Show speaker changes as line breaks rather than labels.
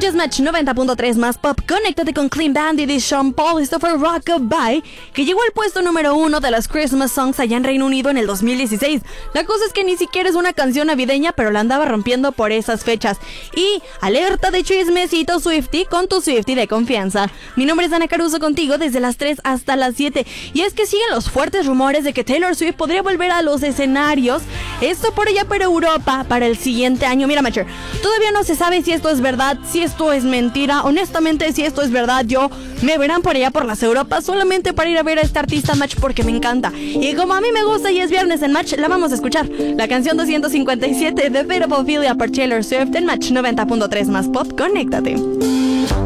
Escuchas Match 90.3 más pop. Conéctate con Clean Bandit y Sean Paul. Esto fue Rockabye, que llegó al puesto número 1 de las Christmas Songs allá en Reino Unido en el 2016. La cosa es que ni siquiera es una canción navideña, pero la andaba rompiendo por esas fechas. Y alerta de chismecito Swiftie con tu Swiftie de confianza. Mi nombre es Ana Caruso, contigo desde las 3 hasta las 7. Y es que siguen los fuertes rumores de que Taylor Swift podría volver a los escenarios. Esto por allá para Europa para el siguiente año. Mira, Matcher, todavía no se sabe si esto es verdad, si esto es mentira. Honestamente, si esto es verdad, me verán por allá por las Europas solamente para ir a ver a esta artista, Match, porque me encanta. Y como a mí me gusta y es viernes en Match, la vamos a escuchar. La canción 257 de Beautiful Philia por Taylor Swift en Match 90.3 más pop. Conéctate.